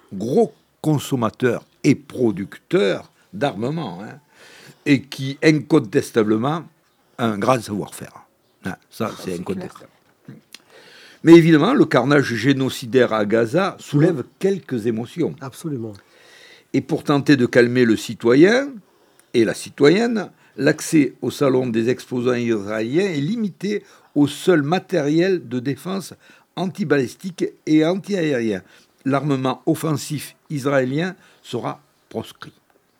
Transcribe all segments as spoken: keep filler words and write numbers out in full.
gros consommateur et producteur d'armement, hein, et qui, incontestablement, a un grand savoir-faire. Hein, ça, c'est, c'est incontestable. Clair. Mais évidemment, le carnage génocidaire à Gaza soulève quelques émotions. Absolument. Et pour tenter de calmer le citoyen et la citoyenne, l'accès au salon des exposants israéliens est limité au seul matériel de défense antibalistique et antiaérien. L'armement offensif israélien sera proscrit.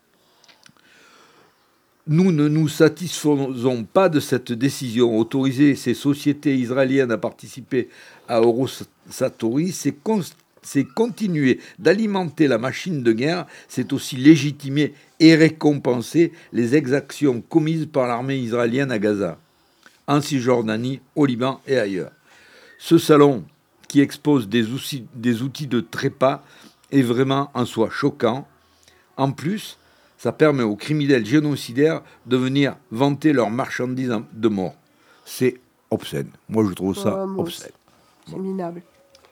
Nous ne nous satisfaisons pas de cette décision. Autoriser ces sociétés israéliennes à participer à Eurosatory, c'est, con- c'est continuer d'alimenter la machine de guerre, c'est aussi légitimer et récompenser les exactions commises par l'armée israélienne à Gaza, en Cisjordanie, au Liban et ailleurs. Ce salon, qui expose des outils, des outils de trépas, est vraiment en soi choquant. En plus, ça permet aux criminels génocidaires de venir vanter leurs marchandises de mort. C'est obscène. Moi, je trouve ça oh, obscène. C'est minable.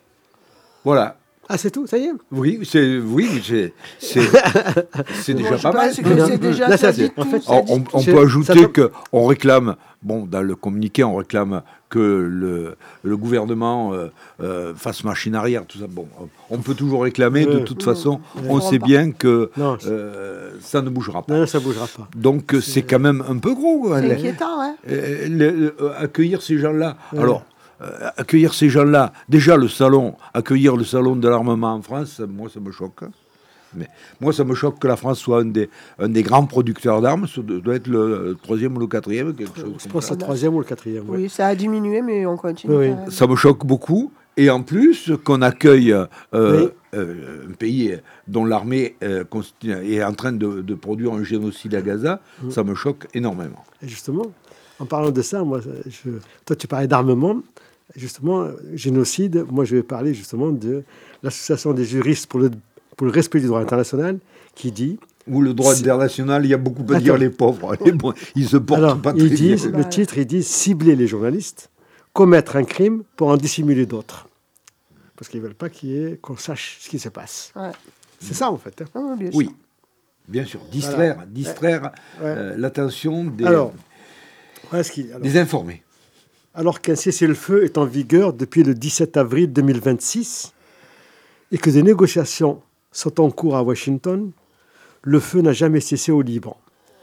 Voilà. Ah, c'est tout, ça y est. Oui, c'est, oui, c'est, c'est, c'est déjà bon, pas mal. C'est que c'est déjà Là, ça ça, dit en tout, fait, ça on, dit on, tout. on peut ajouter qu'on réclame, bon, dans le communiqué, on réclame que le, le gouvernement euh, euh, fasse machine arrière, tout ça. Bon, on peut toujours réclamer, euh, de toute euh, façon, euh, on sait pas. bien que non, euh, ça ne bougera pas. Non, ça ne bougera pas. Donc, c'est, c'est quand même un peu gros. C'est les, inquiétant, hein. les, les, les, accueillir ces gens-là. Ouais. Alors, Euh, accueillir ces gens-là, déjà le salon, accueillir le salon de l'armement en France, moi ça me choque. Mais moi ça me choque que la France soit un des, un des grands producteurs d'armes, ça doit être le troisième ou le quatrième, quelque chose. Je pense que c'est le troisième ou le quatrième. Oui, ouais. Ça a diminué, mais on continue. Oui. Ça me choque beaucoup. Et en plus, qu'on accueille euh, oui. euh, un pays dont l'armée euh, est en train de, de produire un génocide à Gaza, oui. ça me choque énormément. Et justement, en parlant de ça, moi, je, toi tu parlais d'armement. Justement, génocide, moi je vais parler justement de l'association des juristes pour le, pour le respect du droit international qui dit... Ou le droit international, il y a beaucoup à dire les pauvres, les, ils se portent Alors, pas ils très disent, bien. Le titre, ils disent cibler les journalistes, commettre un crime pour en dissimuler d'autres. Parce qu'ils ne veulent pas qu'il y ait, qu'on sache ce qui se passe. Ouais. C'est ça en fait. Hein. Oh, bien oui, sûr. bien sûr, distraire, voilà. distraire ouais. euh, l'attention des, alors, voilà ce qu'il, alors, des informés. Alors qu'un cessez-le-feu est en vigueur depuis le dix-sept avril deux mille vingt-six et que des négociations sont en cours à Washington, le feu n'a jamais cessé au Liban.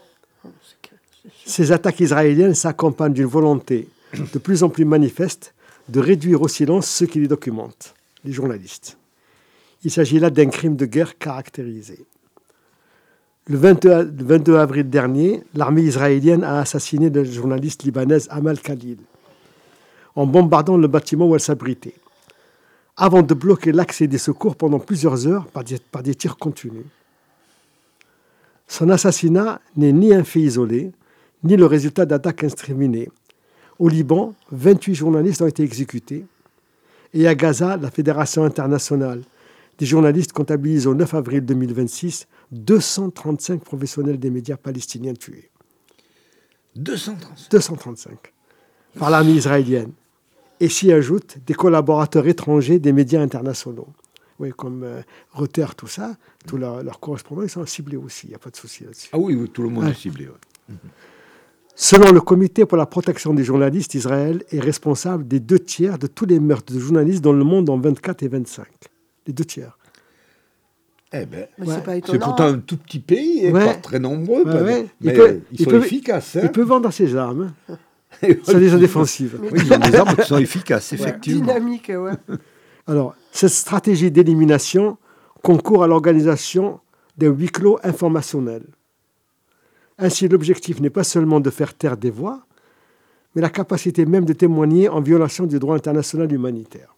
Ces attaques israéliennes s'accompagnent d'une volonté de plus en plus manifeste de réduire au silence ceux qui les documentent, les journalistes. Il s'agit là d'un crime de guerre caractérisé. Le vingt-deux avril dernier, l'armée israélienne a assassiné la journaliste libanaise Amal Khalil en bombardant le bâtiment où elle s'abritait, avant de bloquer l'accès des secours pendant plusieurs heures par des, par des tirs continus. Son assassinat n'est ni un fait isolé, ni le résultat d'attaques indiscriminées. Au Liban, vingt-huit journalistes ont été exécutés, et à Gaza, la Fédération internationale des journalistes comptabilise au neuf avril deux mille vingt-six deux cent trente-cinq professionnels des médias palestiniens tués. deux cent trente-cinq deux cent trente-cinq par l'armée israélienne. Et s'y ajoutent des collaborateurs étrangers des médias internationaux. Oui, comme euh, Reuters, tout ça, tous leurs leur correspondants, ils sont ciblés aussi, il n'y a pas de souci là-dessus. Ah oui, oui, tout le monde ouais. est ciblé. Ouais. Mm-hmm. Selon le Comité pour la protection des journalistes, Israël est responsable des deux tiers de tous les meurtres de journalistes dans le monde en vingt-quatre et vingt-cinq. Les deux tiers. Eh ben, ouais. c'est, pas c'est pourtant un tout petit pays, et ouais. pas très nombreux, ouais, pas, ouais. mais il peut, ils sont peut, efficaces. Hein. Il peut vendre ses armes. Hein. C'est des défensives. Oui, ils ont des armes qui sont efficaces, effectivement. Dynamique, ouais. Alors, cette stratégie d'élimination concourt à l'organisation d'un huis clos informationnel. Ainsi, l'objectif n'est pas seulement de faire taire des voix, mais la capacité même de témoigner en violation du droit international humanitaire.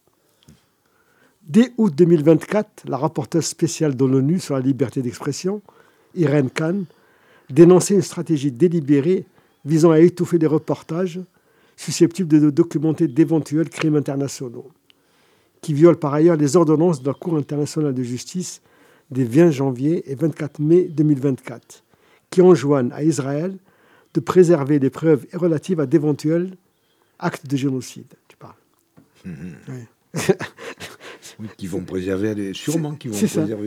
Dès août deux mille vingt-quatre, la rapporteure spéciale de l'ONU sur la liberté d'expression, Irene Khan, dénonçait une stratégie délibérée visant à étouffer des reportages susceptibles de documenter d'éventuels crimes internationaux, qui violent par ailleurs les ordonnances de la Cour internationale de justice des vingt janvier et vingt-quatre mai deux mille vingt-quatre, qui enjoignent à Israël de préserver les preuves relatives à d'éventuels actes de génocide. Tu parles. Mmh. Oui. Oui, qui vont préserver, sûrement qui vont c'est préserver. Ça.